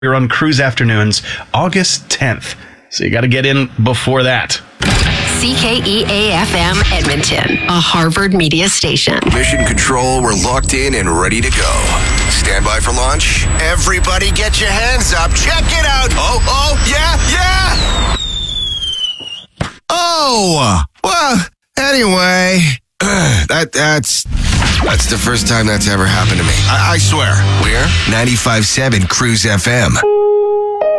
We're on Cruise Afternoons, August 10th. So you got to get in before that. CKEA-FM Edmonton, a Harvard media station. Mission Control, we're locked in and ready to go. Stand by for launch. Everybody get your hands up. Check it out. Oh, yeah. Oh, well, anyway, that's the first time that's ever happened to me. I swear. We're 95.7 Cruise FM.